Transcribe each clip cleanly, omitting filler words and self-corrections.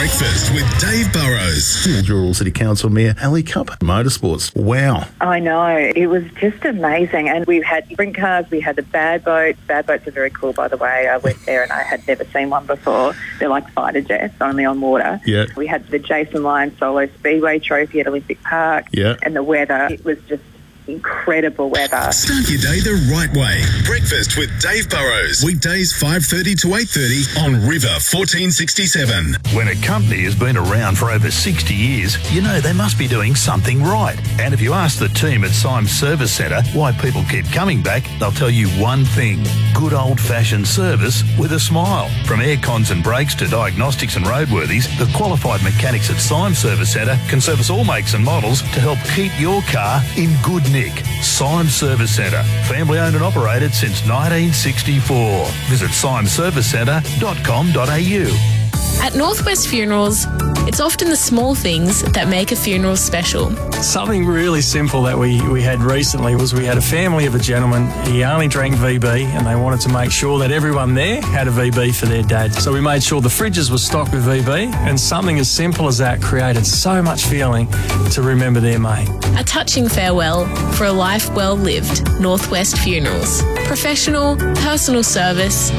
Breakfast with Dave Burrows. Mildura City Council Mayor Ali Cupp, Motorsports. Wow. I know. It was just amazing. And we had sprint cars, we had the bad boats. Bad boats are very cool, by the way. I went there and I had never seen one before. They're like fighter jets, only on water. Yeah. We had the Jason Lyons Solo Speedway Trophy at Olympic Park. Yeah. And the weather, it was just incredible weather. Start your day the right way. Breakfast with Dave Burrows. Weekdays 5:30 to 8:30 on River 1467. When a company has been around for over 60 years, you know they must be doing something right. And if you ask the team at Symes Service Centre why people keep coming back, they'll tell you one thing: good old-fashioned service with a smile. From air cons and brakes to diagnostics and roadworthies, the qualified mechanics at Symes Service Centre can service all makes and models to help keep your car in good nick. Symes Service Centre, family owned and operated since 1964. Visit symesservicecentre.com.au. At Northwest Funerals, it's often the small things that make a funeral special. Something really simple that we had recently was we had a family of a gentleman. He only drank VB and they wanted to make sure that everyone there had a VB for their dad. So we made sure the fridges were stocked with VB, and something as simple as that created so much feeling to remember their mate. A touching farewell for a life well lived. Northwest Funerals. Professional, personal service,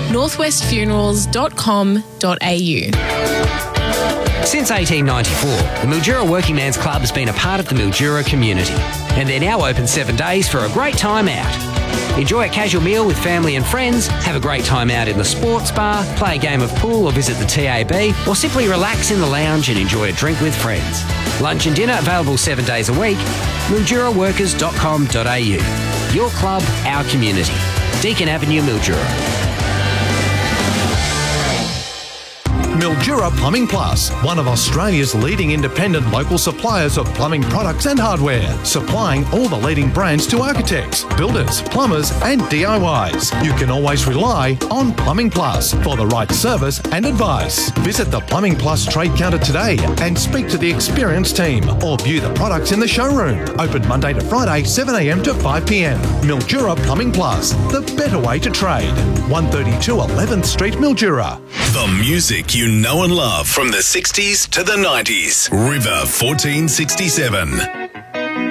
northwestfunerals.com.au. Since 1894, the Mildura Working Man's Club has been a part of the Mildura community, and they're now open 7 days for a great time out. Enjoy a casual meal with family and friends, have a great time out in the sports bar, play a game of pool or visit the TAB, or simply relax in the lounge and enjoy a drink with friends. Lunch and dinner available 7 days a week. MilduraWorkers.com.au. Your club, our community. Deakin Avenue, Mildura. Mildura Plumbing Plus, one of Australia's leading independent local suppliers of plumbing products and hardware, supplying all the leading brands to architects, builders, plumbers and DIYs. You can always rely on Plumbing Plus for the right service and advice. Visit the Plumbing Plus trade counter today and speak to the experienced team, or view the products in the showroom. Open Monday to Friday, 7 a.m. to 5 p.m. Mildura Plumbing Plus, the better way to trade. 132 11th Street, Mildura. The music you know and love from the 60s to the 90s. River 1467.